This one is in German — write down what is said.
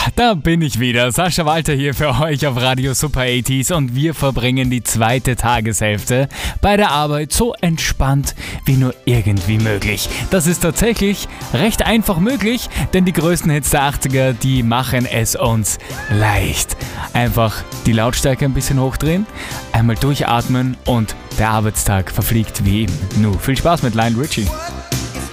Da bin ich wieder. Sascha Walter hier für euch auf Radio Super 80s und wir verbringen die zweite Tageshälfte bei der Arbeit so entspannt wie nur irgendwie möglich. Das ist tatsächlich recht einfach möglich, denn die größten Hits der 80er, die machen es uns leicht. Einfach die Lautstärke ein bisschen hochdrehen, einmal durchatmen und der Arbeitstag verfliegt wie im Nu. Viel Spaß mit Lionel Richie.